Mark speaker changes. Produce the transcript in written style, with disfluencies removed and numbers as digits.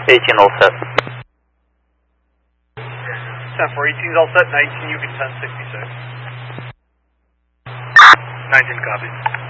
Speaker 1: 18 all set.
Speaker 2: 10 for 18 is all set, 19 you can 1066. 19 copies.